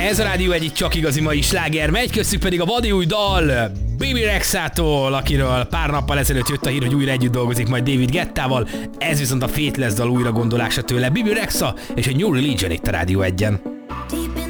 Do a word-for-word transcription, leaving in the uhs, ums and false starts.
Ez a Rádió egy csak igazi mai sláger megy, köztük pedig a vadi új dal Bebe Rexától, akiről pár nappal ezelőtt jött a hír, hogy újra együtt dolgozik majd David Guettával. Ez viszont a Faithless dal újra gondolása tőle. Bebe Rexha és a New Religion itt a Rádió egyen.